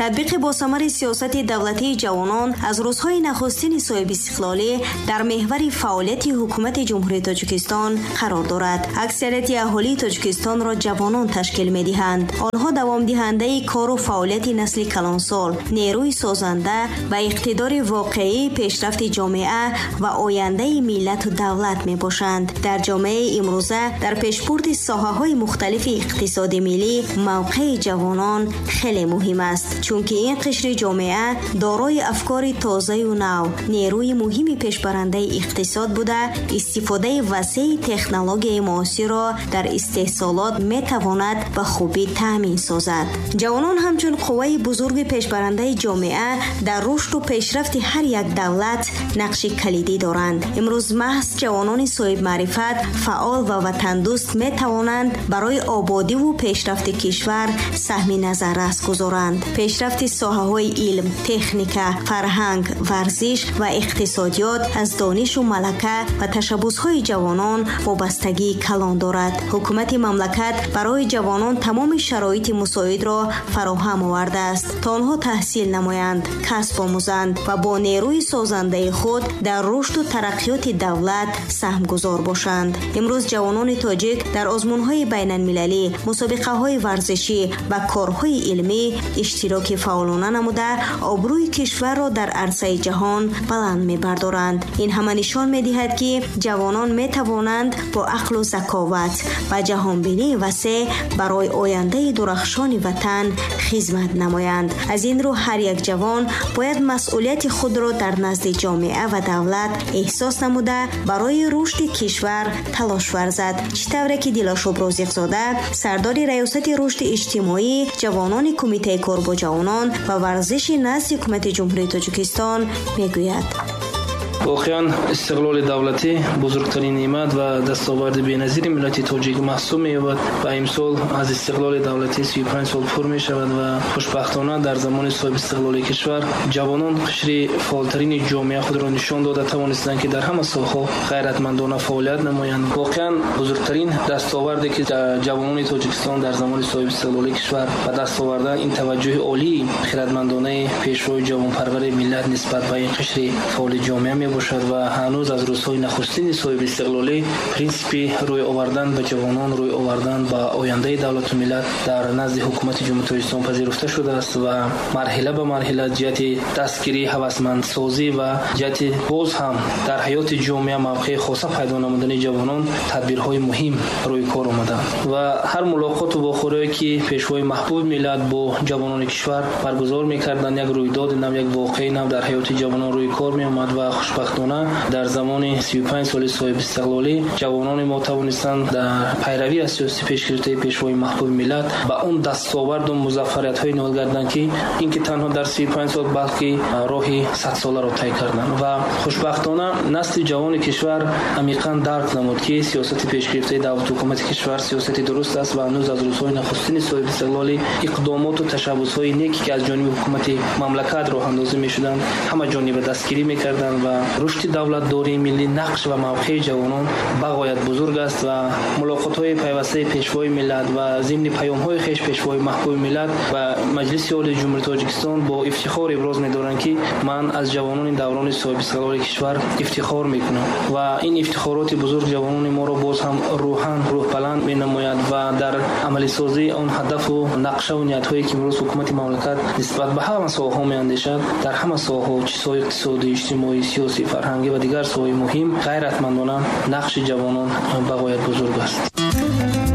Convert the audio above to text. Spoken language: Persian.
تطبیق باثمر سیاست دولتی جوانان از روزهای نخستین صاحب استقلالی در محور فعالیت حکومت جمهوری تاجیکستان قرار دارد. اکثریت اهالی تاجیکستان را جوانان تشکیل می‌دهند. آنها دوام دهنده کار و فعالیت نسل کلانسال، نیروی سازنده و اقتدار واقعی پیشرفت جامعه و آینده ملت و دولت میباشند. در جامعه امروزه در پیشبرد ساحه‌های مختلف اقتصاد ملی موقع جوانان خیلی مهم است، چون که این قشر جامعه دارای افکار تازه و نو، نیروی مهم پیشبرنده اقتصاد بوده، استفاده وسیع تکنولوژی معاصر را در استحصالات میتواند به خوبی تامین سازد. جوانان همچون قوه بزرگ پیشبرنده جامعه در رشد و پیشرفت هر یک دولت نقش کلیدی دارند. امروز محض جوانان صاحب معرفت، فعال و وطن دوست می توانند برای آبادی و پیشرفت کشور سهم نظررس گذارند. پیشرفت ساحه‌های علم، تکنیک، فرهنگ، ورزش و اقتصادیات از دانش و ملکه و تشبس‌های جوانان وابستگی کلان دارد. حکومت مملکت برای جوانان تمام شرایط مساعد را فراهم آورده است تا آنها تحصیل نمایند، کسب آموزند و با نیروی سازنده خود در رشد و ترقیات دولت سهمگذار باشند. امروز جوانان تاجیک در آزمون‌های بین‌المللی، مسابقه‌های ورزشی و کارهای علمی اشتراک فعالانه نموده آبروی کشور را در عرصه جهان بلند می‌بردارند. این همه نشان می‌دهد که جوانان می‌توانند با عقل و ذکاوت و جهانبینی وسیع برای آینده درخشان وطن خدمت نمایند. از این رو هر یک جوان باید مسئولیت خود را در نزد جامعه و دولت احساس نموده برای رشد کشور تلاش ورزد. چطوره که دیلاشوب رازق‌زاده، سردار ریاست رشد اجتماعی جوانان کمیته کار با جوانان و ورزش نزد حکومت جمهوری تاجیکستان میگوید. واقعا استقلال دولتی بزرگترین نعمت و دستاورد بی‌نظیر ملت تاجیک محسوب می‌یابد و امسال از استقلال دولتی 35 سال پر می‌شود و خوشبختانه در زمان صاحب استقلال کشور جوانان قشر فعالترین جامعه خود را نشان داده توانستند که در همه ساحه‌ها غیرتمندانه فعالیت نمایند. واقعا بزرگترین دستاوردی که جوانان تاجیکستان در زمان صاحب استقلال کشور و دستاوردن این توجه عالی خردمندانه پیشروی جوانپرور ملت نسبت به این قشر فعال جامعه باشد و هنوز از روزهای نخستین صاحب استقلالی پرینسیپی روی آوردن به جوانان، روی آوردن به آینده دولت و ملت در نزد حکومت جمهوری تاجیکستان پذیرفته شده است و مرحله به مرحله جهت دستگیری هوسمندسازی و جهت باز هم در حیات جامعه موقع خاصه پیدا نمودن جوانان تدبیرهای مهم روی کار آمده و هر ملاقات و واخوری که پیشوای محبوب ملت با جوانان کشور برگزار می‌کردند یک رویداد نو، یک واقعه نو در حیات جوانان روی کار می‌آمد و خوشبختانه در زمان 35 سال صاحب استقلالی جوانان ما توانستند در پیروی از سیاسی پیشگرفته پیشوای محبوب ملت به اون دستاورد و مظفریت‌های نائل گردند که اینکه تنها در 35 سال بلکه راهی 100 ساله را طی کردند و خوشبختانه نسل جوان کشور عمیقاً درک نمود که سیاست پیشگرفته دولت حکومت کشور سیاست درست است و هنوز از روزهای نخستین صاحب استقلالی اقدامات و تشبس‌های نیکی که از جانب حکومت مملکت راه اندازی می‌شدند همه جانب دستگیری می‌کردند و رشد دولت داری ملی نقش و موقع جوانان بغایت بزرگ است و ملاقات‌های پیوسته پیشوای ملت و ضمن پیام‌های خوش پیشوای محبوب ملت و مجلس عالی جمهوری تاجیکستان با افتخار ابراز می‌دارند که من از جوانان دوران صاحب استقلال کشور افتخار می‌کنم و این افتخارات بزرگ جوانان ما را باز هم روح بلند می‌نماید و در عملی سازی اون هدف و نقشه و نیت‌هایی که امروز حکومت مملکت نسبت به همه ساحه‌ها می‌اندیشد در همه ساحه‌ها چه ساحه اقتصادی، اجتماعی، سیاسی، فرهنگی و دیگر ساحه‌های مهم غیرتمندانه نقش جوانان بغایت بزرگ است.